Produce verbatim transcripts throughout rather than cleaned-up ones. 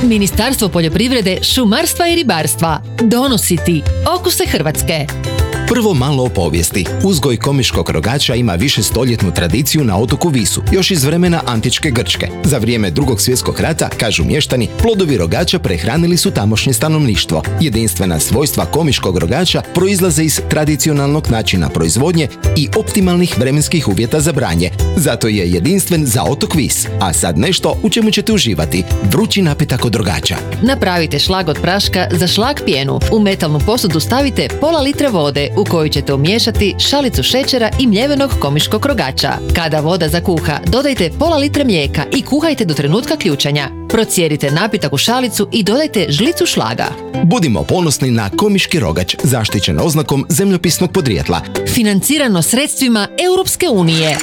Ministarstvo poljoprivrede, šumarstva i ribarstva donosi ti Okuse Hrvatske. Prvo malo o povijesti. Uzgoj komiškog rogača ima više stoljetnu tradiciju na otoku Visu, još iz vremena antičke Grčke. Za vrijeme Drugog svjetskog rata, kažu mještani, plodovi rogača prehranili su tamošnje stanovništvo. Jedinstvena svojstva komiškog rogača proizlaze iz tradicionalnog načina proizvodnje i optimalnih vremenskih uvjeta za branje. Zato je jedinstven za otok Vis. A sad nešto u čemu ćete uživati. Vrući napitak od rogača. Napravite šlag od praška za šlag pjenu. U metalnu posudu stavite pola litre vode u koju ćete umiješati šalicu šećera i mljevenog komiškog rogača. Kada voda zakuha, dodajte pola litre mlijeka i kuhajte do trenutka ključanja. Procijedite napitak u šalicu i dodajte žlicu šlaga. Budimo ponosni na komiški rogač, zaštićen oznakom zemljopisnog podrijetla. Financirano sredstvima Europske unije.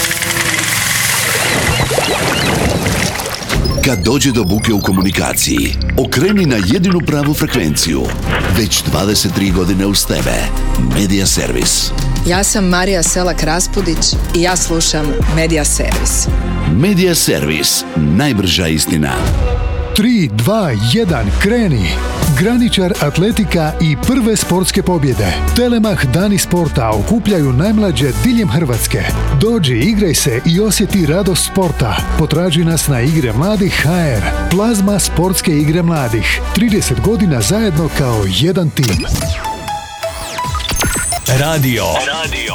Kad dođe do buke u komunikaciji, okreni na jedinu pravu frekvenciju. Već dvadeset tri godine uz tebe. Media Servis. Ja sam Marija Selak-Raspudić i ja slušam Media Servis. Media Servis. Najbrža istina. tri, dva, jedan, kreni! Graničar atletika i prve sportske pobjede. Telemach Dani sporta okupljaju najmlađe diljem Hrvatske. Dođi, igraj se i osjeti radost sporta. Potraži nas na Igre mladih ha er. Plazma sportske igre mladih. trideset godina zajedno kao jedan tim. Radio. Radio.